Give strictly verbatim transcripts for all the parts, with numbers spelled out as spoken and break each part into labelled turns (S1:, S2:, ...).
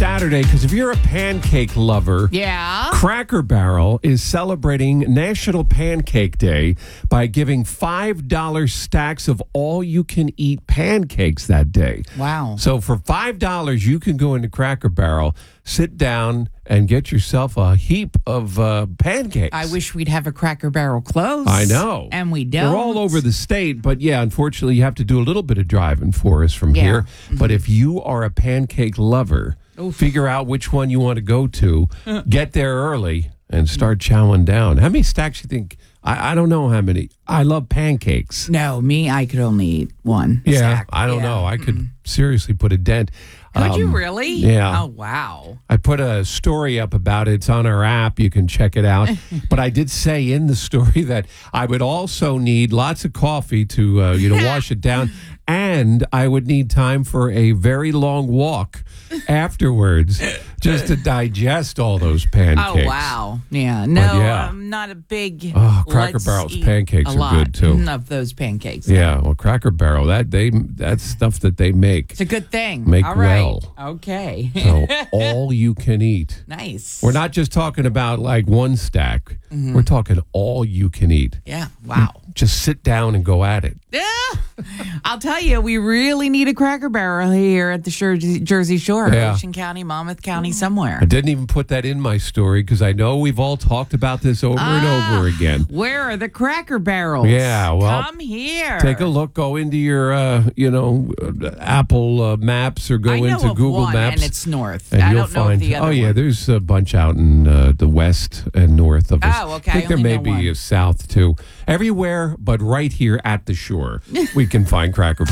S1: Saturday because if you're a pancake lover,
S2: Yeah.
S1: Cracker Barrel is celebrating National Pancake Day by giving five dollars stacks of all-you-can-eat pancakes that day.
S2: Wow.
S1: So for five dollars, you can go into Cracker Barrel, sit down, and get yourself a heap of uh, pancakes.
S2: I wish we'd have a Cracker Barrel close.
S1: I know.
S2: And we don't.
S1: They're all over the state, but yeah, unfortunately, you have to do a little bit of driving for us from
S2: Yeah.
S1: here. But if you are a pancake lover, figure out which one you want to go to, get there early, and start chowing down. How many stacks you think? I, I don't know how many. I love pancakes.
S2: No, me, I could only eat one.
S1: Yeah,
S2: stack.
S1: I don't
S2: Yeah.
S1: know. I could seriously put a dent.
S2: Could you
S1: Um,
S2: really?
S1: yeah.
S2: Oh, wow.
S1: I put a story up about it. It's on our app. You can check it out. But I did say in the story that I would also need lots of coffee to, uh, you know, wash it down. And I would need time for a very long walk afterwards just to digest all those pancakes.
S2: Oh, wow. Yeah. No,
S1: yeah.
S2: I'm not a big.
S1: Oh, Cracker
S2: let's
S1: Barrel's
S2: eat
S1: pancakes
S2: a
S1: are
S2: lot
S1: good, too.
S2: Of those pancakes.
S1: Yeah, well, Cracker Barrel, that they that's stuff that they make.
S2: It's a good thing.
S1: Make
S2: All right.
S1: well.
S2: Okay.
S1: So all you can eat.
S2: Nice.
S1: We're not just talking about like one stack.
S2: Mm-hmm.
S1: We're talking all you can eat.
S2: Yeah. Wow.
S1: Just sit down and go at it.
S2: Yeah. I'll tell you, we really need a Cracker Barrel here at the Jersey, Jersey Shore,
S1: Yeah.
S2: Ocean County, Monmouth County, somewhere.
S1: I didn't even put that in my story because I know we've all talked about this over and
S2: Ah,
S1: over again.
S2: Where are the Cracker Barrels?
S1: Yeah, well,
S2: come here.
S1: Take a look. Go into your, uh, you know, uh, Apple uh, Maps or go
S2: I know
S1: into
S2: of
S1: Google
S2: one,
S1: Maps,
S2: and it's north.
S1: and
S2: I
S1: you'll
S2: don't know
S1: find.
S2: if the other
S1: oh yeah,
S2: one.
S1: there's a bunch out in uh, the west and north of us.
S2: Oh, okay,
S1: I think
S2: I
S1: there
S2: only
S1: may
S2: know
S1: be
S2: one.
S1: a south too. Everywhere, but right here at the shore, we can find Cracker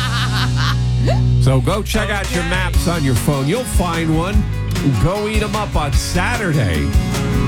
S1: Barrel. So go check out your maps on your phone. You'll find one. Go eat them up on Saturday.